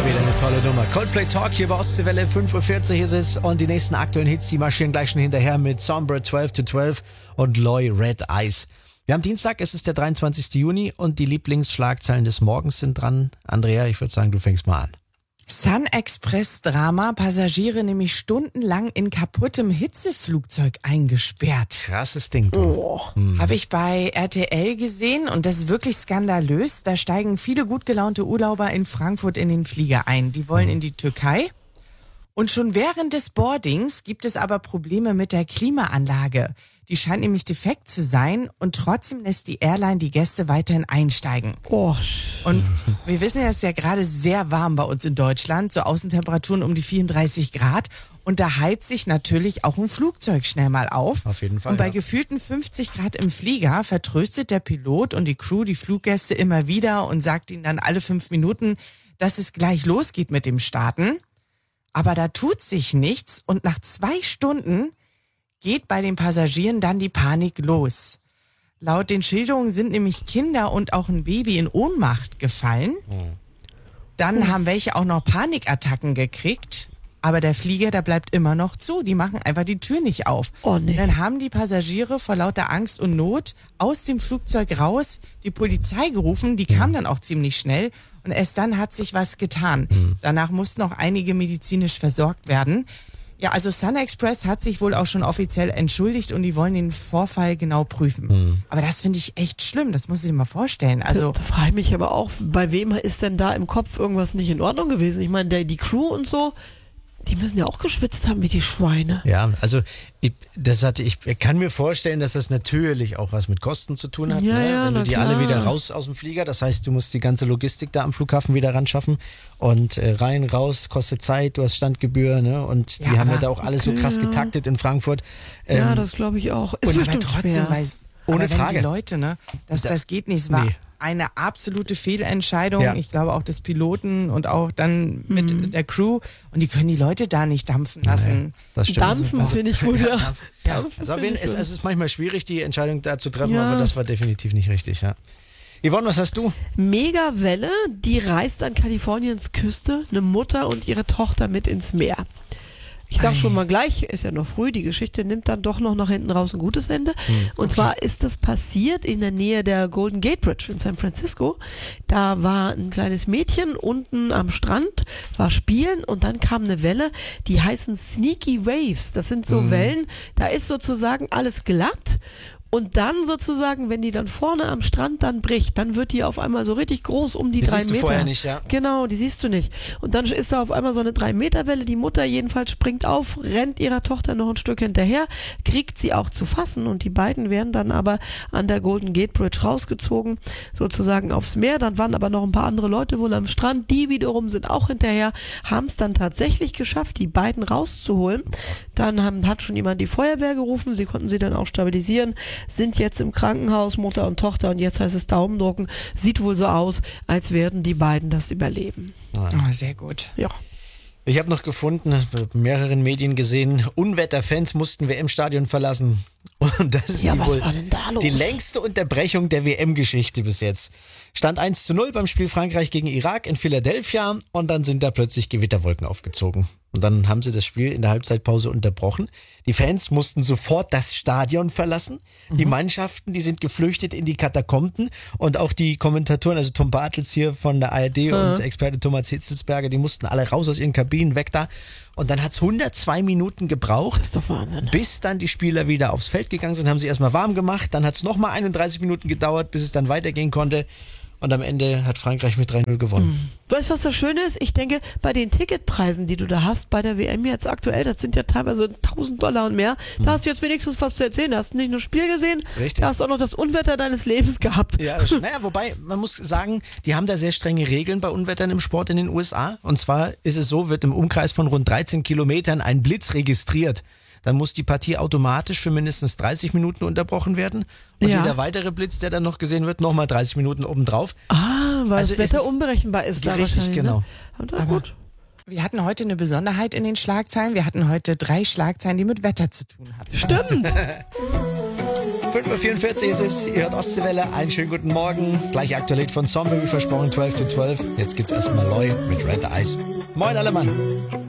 Wieder eine tolle Nummer. Coldplay Talk hier bei Ostseewelle, 5.40 Uhr ist es. Und die nächsten aktuellen Hits, die marschieren gleich schon hinterher mit Sombra 12 to 12 und Loy Red Eyes. Wir haben Dienstag, es ist der 23. Juni und die Lieblingsschlagzeilen des Morgens sind dran. Andrea, ich würde sagen, du fängst mal an. Sun-Express-Drama, Passagiere nämlich stundenlang in kaputtem Hitzeflugzeug eingesperrt. Krasses Ding. Habe ich bei RTL gesehen und das ist wirklich skandalös. Da steigen viele gut gelaunte Urlauber in Frankfurt in den Flieger ein. Die wollen in die Türkei. Und schon während des Boardings gibt es aber Probleme mit der Klimaanlage. Die scheint nämlich defekt zu sein und trotzdem lässt die Airline die Gäste weiterhin einsteigen. Und wir wissen ja, es ist ja gerade sehr warm bei uns in Deutschland, so Außentemperaturen um die 34 Grad. Und da heizt sich natürlich auch ein Flugzeug schnell mal auf. Auf jeden Fall. Und bei gefühlten 50 Grad im Flieger vertröstet der Pilot und die Crew die Fluggäste immer wieder und sagt ihnen dann alle 5 Minuten, dass es gleich losgeht mit dem Starten. Aber da tut sich nichts und nach 2 Stunden geht bei den Passagieren dann die Panik los. Laut den Schilderungen sind nämlich Kinder und auch ein Baby in Ohnmacht gefallen. Dann haben welche auch noch Panikattacken gekriegt. Aber der Flieger, der bleibt immer noch zu. Die machen einfach die Tür nicht auf. Oh nee. Dann haben die Passagiere vor lauter Angst und Not aus dem Flugzeug raus die Polizei gerufen. Die kam dann auch ziemlich schnell. Und erst dann hat sich was getan. Danach mussten auch einige medizinisch versorgt werden. Ja, also Sun Express hat sich wohl auch schon offiziell entschuldigt und die wollen den Vorfall genau prüfen. Aber das finde ich echt schlimm, das muss ich mir mal vorstellen. Also Da frage ich mich aber auch, bei wem ist denn da im Kopf irgendwas nicht in Ordnung gewesen? Ich meine, die Crew und so, die müssen ja auch geschwitzt haben wie die Schweine. Ja, also ich kann mir vorstellen, dass das natürlich auch was mit Kosten zu tun hat. Ja, ne? ja, Wenn du na die klar. alle wieder raus aus dem Flieger, das heißt, du musst die ganze Logistik da am Flughafen wieder ran schaffen und rein, raus, kostet Zeit, du hast Standgebühr, ne? Und die Ja, haben ja aber- da auch alles so krass Okay, ja. getaktet in Frankfurt. Ja, das glaube ich auch. Ist aber bestimmt trotzdem, schwer. Ohne aber wenn Frage. die Leute, ne, das geht nicht. Es war Nee. eine absolute Fehlentscheidung. Ja. Ich glaube auch des Piloten und auch dann mit der Crew. Und die können die Leute da nicht dampfen lassen. Das stimmt. Dampfen finde ich gut. Ja. Also es ist manchmal schwierig, die Entscheidung da zu treffen, Ja. aber das war definitiv nicht richtig, ja. Yvonne, was hast du? Megawelle, die reist an Kaliforniens Küste, eine Mutter und ihre Tochter mit ins Meer. Ich sag schon mal gleich, ist ja noch früh, die Geschichte nimmt dann doch noch nach hinten raus ein gutes Ende. Und zwar ist das passiert in der Nähe der Golden Gate Bridge in San Francisco. Da war ein kleines Mädchen unten am Strand, war spielen und dann kam eine Welle, die heißen Sneaky Waves. Das sind so Wellen, da ist sozusagen alles glatt. Und dann sozusagen, wenn die dann vorne am Strand dann bricht, dann wird die auf einmal so richtig groß um die Die 3 siehst du Meter. vorher nicht, ja. Genau, die siehst du nicht. Und dann ist da auf einmal so eine 3-Meter-Welle. Die Mutter jedenfalls springt auf, rennt ihrer Tochter noch ein Stück hinterher, kriegt sie auch zu fassen und die beiden werden dann aber an der Golden Gate Bridge rausgezogen, sozusagen aufs Meer. Dann waren aber noch ein paar andere Leute wohl am Strand. Die wiederum sind auch hinterher, haben es dann tatsächlich geschafft, die beiden rauszuholen. Dann hat schon jemand die Feuerwehr gerufen. Sie konnten sie dann auch stabilisieren. Sind jetzt im Krankenhaus, Mutter und Tochter, und jetzt heißt es Daumen drücken. Sieht wohl so aus, als werden die beiden das überleben. Oh, sehr gut. Ja. Ich habe noch gefunden, bei mehreren Medien gesehen, Unwetterfans mussten WM-Stadion verlassen. Und das ist Ja, die was wohl war denn da los? die längste Unterbrechung der WM-Geschichte bis jetzt. Stand 1:0 beim Spiel Frankreich gegen Irak in Philadelphia und dann sind da plötzlich Gewitterwolken aufgezogen. Und dann haben sie das Spiel in der Halbzeitpause unterbrochen. Die Fans mussten sofort das Stadion verlassen. Die Mannschaften, die sind geflüchtet in die Katakomben und auch die Kommentatoren, also Tom Bartels hier von der ARD und Experte Thomas Hitzelsberger, die mussten alle raus aus ihren Kabinen, weg da. Und dann hat's 102 Minuten gebraucht, Das ist doch Wahnsinn. bis dann die Spieler wieder aufs Feld gegangen sind, haben sie erstmal warm gemacht, dann hat's nochmal 31 Minuten gedauert, bis es dann weitergehen konnte. Und am Ende hat Frankreich mit 3:0 gewonnen. Weißt du, was das Schöne ist? Ich denke, bei den Ticketpreisen, die du da hast, bei der WM jetzt aktuell, das sind ja teilweise $1.000 und mehr, da hast du jetzt wenigstens was zu erzählen. Da hast du nicht nur Spiel gesehen, Richtig. da hast du auch noch das Unwetter deines Lebens gehabt. Ja, naja, wobei, man muss sagen, die haben da sehr strenge Regeln bei Unwettern im Sport in den USA. Und zwar ist es so, wird im Umkreis von rund 13 Kilometern ein Blitz registriert. Dann muss die Partie automatisch für mindestens 30 Minuten unterbrochen werden. Und Ja. jeder weitere Blitz, der dann noch gesehen wird, nochmal 30 Minuten obendrauf. Weil Also das es Wetter ist- unberechenbar ist. Da Richtig, wahrscheinlich, genau. Ne? Und dann gut. Wir hatten heute eine Besonderheit in den Schlagzeilen. Wir hatten heute 3 Schlagzeilen, die mit Wetter zu tun hatten. Stimmt. 5.44 Uhr ist es, ihr hört Ostseewelle, einen schönen guten Morgen. Gleich aktuell von Zombie, wie versprochen, 12 to 12. Jetzt gibt's erstmal Loy mit Red Eyes. Moin alle Mann.